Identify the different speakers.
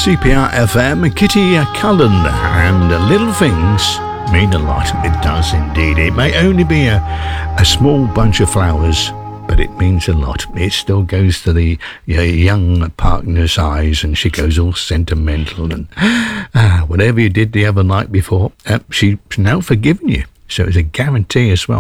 Speaker 1: CPR FM, Kitty Cullen, and Little Things mean a lot. It does indeed. It may only be a small bunch of flowers, but it means a lot. It still goes to the young partner's eyes, and she goes all sentimental. And whatever you did the other night before, she's now forgiven you. So it's a guarantee as well.